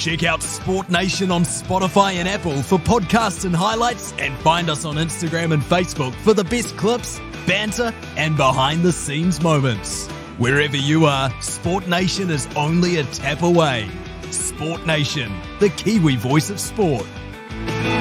Check out Sport Nation on Spotify and Apple for podcasts and highlights, and find us on Instagram and Facebook for the best clips, banter, and behind-the-scenes moments. Wherever you are, Sport Nation is only a tap away. Sport Nation, the Kiwi voice of sport.